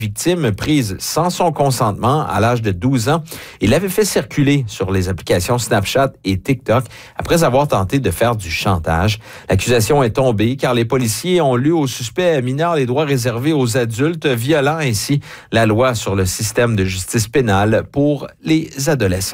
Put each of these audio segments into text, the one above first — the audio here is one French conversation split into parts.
victime prise sans son consentement à l'âge de 12 ans. Il l'avait fait circuler sur les applications Snapchat et TikTok après avoir tenté de faire du chantage. L'accusation est tombée car les policiers ont lu au suspect mineur les droits réservés aux adultes, violant ainsi la loi sur le système de justice pénale pour les adolescents.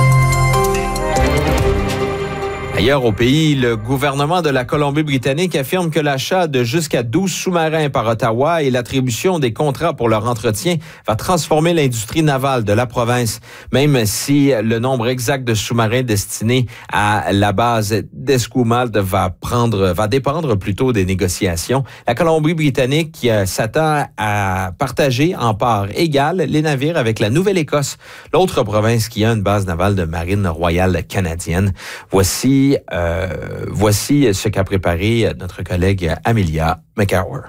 Ailleurs au pays, le gouvernement de la Colombie-Britannique affirme que l'achat de jusqu'à 12 sous-marins par Ottawa et l'attribution des contrats pour leur entretien va transformer l'industrie navale de la province. Même si le nombre exact de sous-marins destinés à la base d'Esquimalt va dépendre plutôt des négociations, la Colombie-Britannique s'attend à partager en part égale les navires avec la Nouvelle-Écosse, l'autre province qui a une base navale de marine royale canadienne. Voici ce qu'a préparé notre collègue Amelia McCower.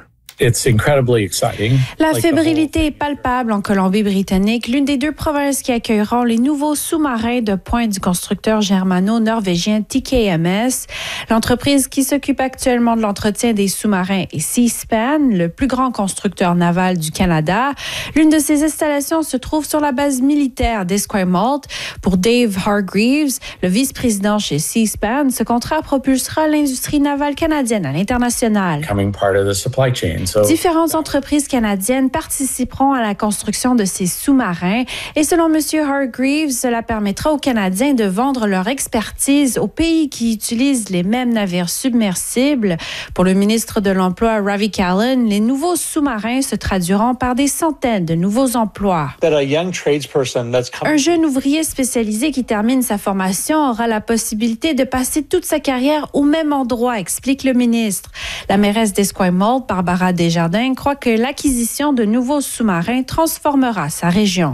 La fébrilité est palpable en Colombie-Britannique, l'une des deux provinces qui accueilleront les nouveaux sous-marins de pointe du constructeur germano-norvégien TKMS. L'entreprise qui s'occupe actuellement de l'entretien des sous-marins est Seaspan, le plus grand constructeur naval du Canada. L'une de ces installations se trouve sur la base militaire d'Esquimalt. Pour Dave Hargreaves, le vice-président chez Seaspan, ce contrat propulsera l'industrie navale canadienne à l'international. Différentes entreprises canadiennes participeront à la construction de ces sous-marins et selon M. Hargreaves, cela permettra aux Canadiens de vendre leur expertise aux pays qui utilisent les mêmes navires submersibles. Pour le ministre de l'Emploi, Ravi Kahlon, les nouveaux sous-marins se traduiront par des centaines de nouveaux emplois. Un jeune ouvrier spécialisé qui termine sa formation aura la possibilité de passer toute sa carrière au même endroit, explique le ministre. La mairesse d'Esquimalt, Barbara Desjardins, croit que l'acquisition de nouveaux sous-marins transformera sa région.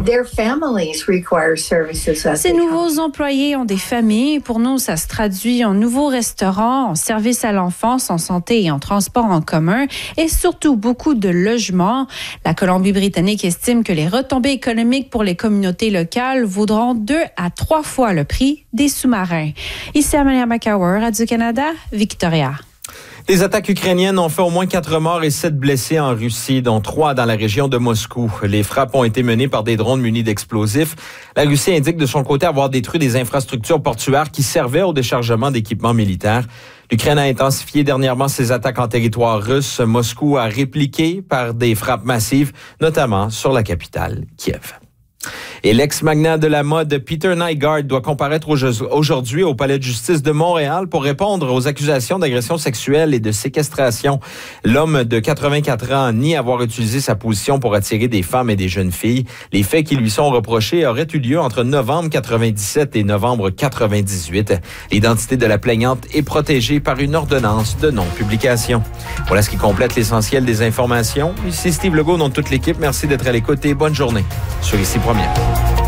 Ces nouveaux employés ont des familles. Pour nous, ça se traduit en nouveaux restaurants, en services à l'enfance, en santé et en transport en commun, et surtout beaucoup de logements. La Colombie-Britannique estime que les retombées économiques pour les communautés locales vaudront 2 à 3 fois le prix des sous-marins. Ici Amelia McCower, Radio-Canada, Victoria. Les attaques ukrainiennes ont fait au moins 4 morts et 7 blessés en Russie, dont 3 dans la région de Moscou. Les frappes ont été menées par des drones munis d'explosifs. La Russie indique de son côté avoir détruit des infrastructures portuaires qui servaient au déchargement d'équipements militaires. L'Ukraine a intensifié dernièrement ses attaques en territoire russe. Moscou a répliqué par des frappes massives, notamment sur la capitale, Kiev. Et l'ex-magnat de la mode Peter Nygard doit comparaître aujourd'hui au Palais de justice de Montréal pour répondre aux accusations d'agression sexuelle et de séquestration. L'homme de 84 ans nie avoir utilisé sa position pour attirer des femmes et des jeunes filles. Les faits qui lui sont reprochés auraient eu lieu entre novembre 97 et novembre 98. L'identité de la plaignante est protégée par une ordonnance de non-publication. Voilà ce qui complète l'essentiel des informations. Ici Steve Legault, nom de toute l'équipe. Merci d'être à l'écoute et bonne journée sur Ici Première.